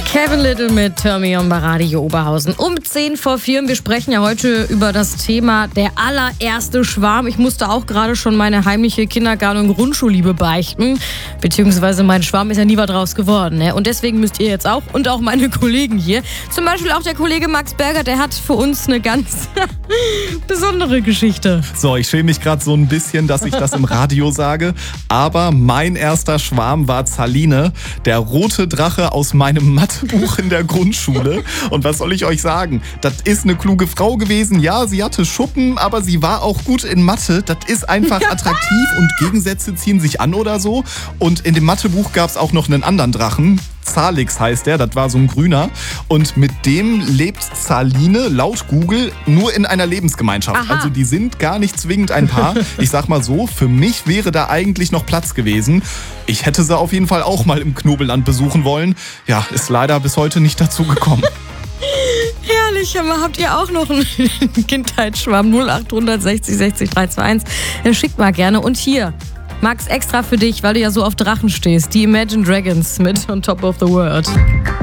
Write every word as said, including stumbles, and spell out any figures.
Kevin Little mit Thermion bei Radio Oberhausen. Um zehn vor vier. Wir sprechen ja heute über das Thema der allererste Schwarm. Ich musste auch gerade schon meine heimliche Kindergarten- und Grundschulliebe beichten. Beziehungsweise mein Schwarm ist ja nie was draus geworden. Ne? Und deswegen müsst ihr jetzt auch und auch meine Kollegen hier. Zum Beispiel auch der Kollege Max Berger, der hat für uns eine ganz besondere Geschichte. So, ich schäme mich gerade so ein bisschen, dass ich das im Radio sage. Aber mein erster Schwarm war Zaline, der rote Drache aus meinem Mathebuch in der Grundschule. Und was soll ich euch sagen? Das ist eine kluge Frau gewesen. Ja, sie hatte Schuppen, aber sie war auch gut in Mathe. Das ist einfach attraktiv und Gegensätze ziehen sich an oder so. Und in dem Mathebuch gab es auch noch einen anderen Drachen. Zalix heißt der, das war so ein grüner. Und mit dem lebt Zaline laut Google nur in einer Lebensgemeinschaft. Aha. Also die sind gar nicht zwingend ein Paar. Ich sag mal so, für mich wäre da eigentlich noch Platz gewesen. Ich hätte sie auf jeden Fall auch mal im Knobelland besuchen wollen. Ja, ist leider bis heute nicht dazu gekommen. Herrlich, aber habt ihr auch noch einen Kindheitsschwarm? null acht sechzig sechzig drei zwei eins. Schickt mal gerne. Und hier, Max, extra für dich, weil du ja so auf Drachen stehst. Die Imagine Dragons mit On Top of the World.